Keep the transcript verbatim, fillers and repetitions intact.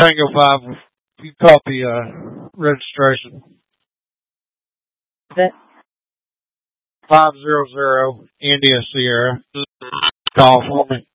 Tango five, you caught the uh, registration. That Five zero zero India Sierra. Call for me.